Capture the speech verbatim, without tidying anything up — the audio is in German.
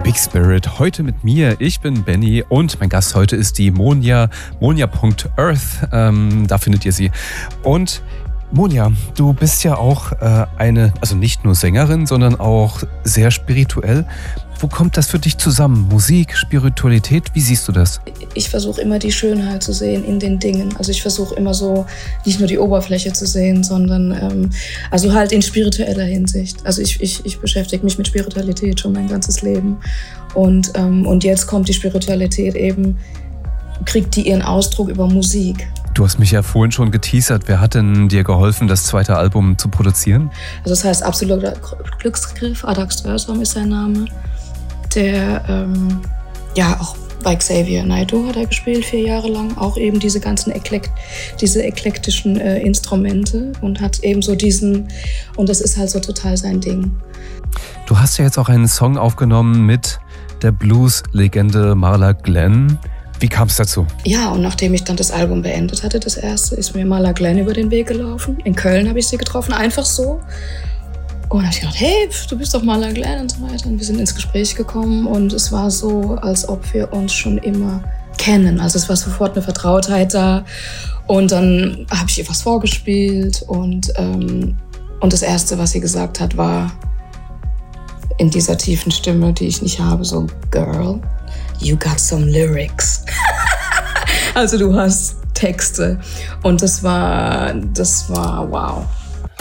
Big Spirit, heute mit mir. Ich bin Benny und mein Gast heute ist die Monja, monja punkt earth, ähm, da findet ihr sie. Und Monja, du bist ja auch äh, eine, also nicht nur Sängerin, sondern auch sehr spirituell. Wo kommt das für dich zusammen? Musik, Spiritualität, wie siehst du das? Ich versuche immer die Schönheit zu sehen in den Dingen. Also ich versuche immer so nicht nur die Oberfläche zu sehen, sondern ähm, also halt in spiritueller Hinsicht. Also ich, ich, ich beschäftige mich mit Spiritualität schon mein ganzes Leben. Und, ähm, und jetzt kommt die Spiritualität eben, kriegt die ihren Ausdruck über Musik. Du hast mich ja vorhin schon geteasert. Wer hat denn dir geholfen, das zweite Album zu produzieren? Also das heißt Absoluter Glücksgriff, Adax Dörsam ist sein Name. Der, ähm, ja, auch bei Xavier Naidoo hat er gespielt, vier Jahre lang. Auch eben diese ganzen Eklekt, diese eklektischen äh, Instrumente und hat eben so diesen, und das ist halt so total sein Ding. Du hast ja jetzt auch einen Song aufgenommen mit der Blues-Legende Marla Glenn. Wie kam es dazu? Ja, und nachdem ich dann das Album beendet hatte, das erste, ist mir Marla Glenn über den Weg gelaufen. In Köln habe ich sie getroffen, einfach so. Und dann habe ich gedacht, hey, du bist doch Marla Glenn und so weiter. Und wir sind ins Gespräch gekommen und es war so, als ob wir uns schon immer kennen. Also es war sofort eine Vertrautheit da. Und dann habe ich ihr was vorgespielt und, ähm, und das Erste, was sie gesagt hat, war in dieser tiefen Stimme, die ich nicht habe, so, Girl, you got some lyrics. Also du hast Texte. Und das war, das war wow.